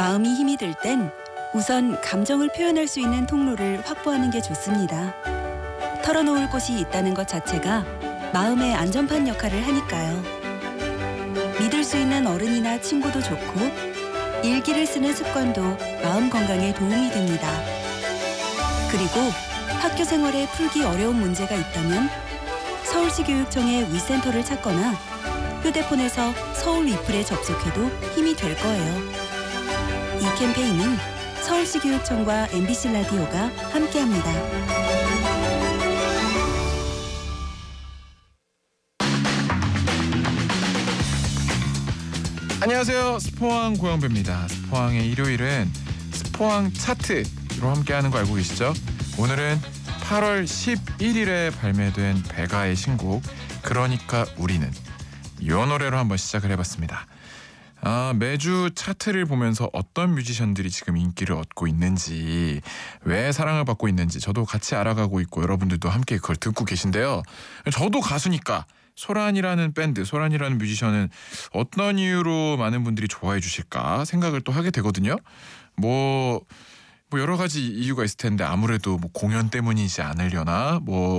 마음이 힘이 들 땐 우선 감정을 표현할 수 있는 통로를 확보하는 게 좋습니다. 털어놓을 곳이 있다는 것 자체가 마음의 안전판 역할을 하니까요. 믿을 수 있는 어른이나 친구도 좋고 일기를 쓰는 습관도 마음 건강에 도움이 됩니다. 그리고 학교 생활에 풀기 어려운 문제가 있다면 서울시 교육청의 위센터를 찾거나 휴대폰에서 서울 리플에 접속해도 힘이 될 거예요. 이 캠페인은 서울시 교육청과 MBC 라디오가 함께합니다. 안녕하세요. 스포왕 고영배입니다. 스포왕의 일요일은 스포왕 차트로 함께하는 거 알고 계시죠? 오늘은 8월 11일에 발매된 베가의 신곡 그러니까 우리는 이 노래로 한번 시작을 해봤습니다. 매주 차트를 보면서 어떤 뮤지션들이 지금 인기를 얻고 있는지, 왜 사랑을 받고 있는지 저도 같이 알아가고 있고 여러분들도 함께 그걸 듣고 계신데요. 저도 가수니까 소란이라는 밴드, 소란이라는 뮤지션은 어떤 이유로 많은 분들이 좋아해 주실까 생각을 또 하게 되거든요. 뭐 여러 가지 이유가 있을 텐데 아무래도 뭐 공연 때문이지 않으려나,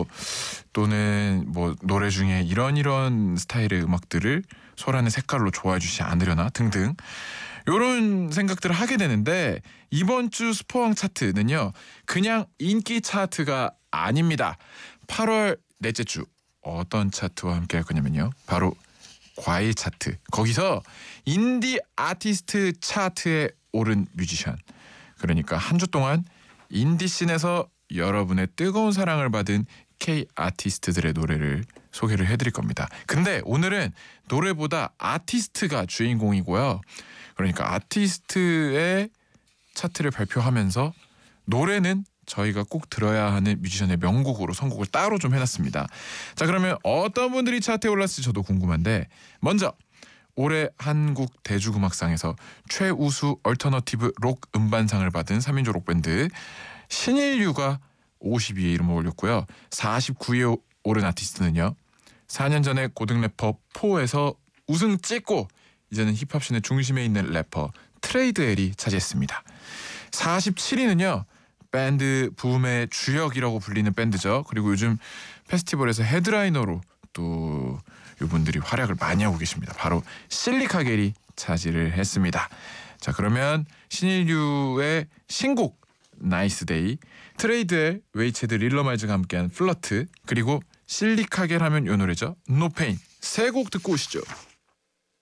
또는 노래 중에 이런 스타일의 음악들을 소란의 색깔로 좋아해 주시지 않으려나 등등 이런 생각들을 하게 되는데, 이번 주 스포왕 차트는요 그냥 인기 차트가 아닙니다. 8월 넷째 주 어떤 차트와 함께 할 거냐면요, 바로 과일 차트. 거기서 인디 아티스트 차트에 오른 뮤지션, 그러니까 한 주 동안 인디 씬에서 여러분의 뜨거운 사랑을 받은 K 아티스트들의 노래를 소개를 해드릴 겁니다. 근데 오늘은 노래보다 아티스트가 주인공이고요. 그러니까 아티스트의 차트를 발표하면서 노래는 저희가 꼭 들어야 하는 뮤지션의 명곡으로 선곡을 따로 좀 해놨습니다. 자, 그러면 어떤 분들이 차트에 올랐을지 저도 궁금한데, 먼저 올해 한국 대중음악상에서 최우수 얼터너티브 록 음반상을 받은 3인조 록밴드 신일류가 52위에 이름을 올렸고요. 49위에 오른 아티스트는요, 4년 전에 고등 래퍼 포에서 우승 찍고 이제는 힙합씬의 중심에 있는 래퍼 트레이드엘이 차지했습니다. 47위는요, 밴드 붐의 주역이라고 불리는 밴드죠. 그리고 요즘 페스티벌에서 헤드라이너로 또 이분들이 활약을 많이 하고 계십니다. 바로 실리카겔이 차지를 했습니다. 자, 그러면 신인류의 신곡 나이스데이, 트레이드의 웨이체드 릴러말즈가 함께한 플러트, 그리고 실리카겔 하면 이 노래죠, 노페인, 세 곡 듣고 오시죠.